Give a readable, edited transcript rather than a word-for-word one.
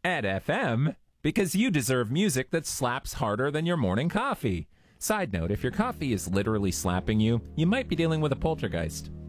at FM, because you deserve music that slaps harder than your morning coffee. Side note, if your coffee is literally slapping you, you might be dealing with a poltergeist.